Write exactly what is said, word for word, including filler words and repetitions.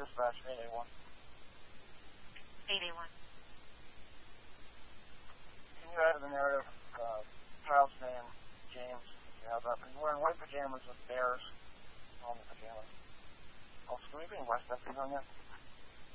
dispatch, eight eight one. eight eight one. Can you add the narrative, uh, child's name, James, you have that? He's wearing white pajamas with bears on the pajamas. Oh, can we be in West Epsom on yet?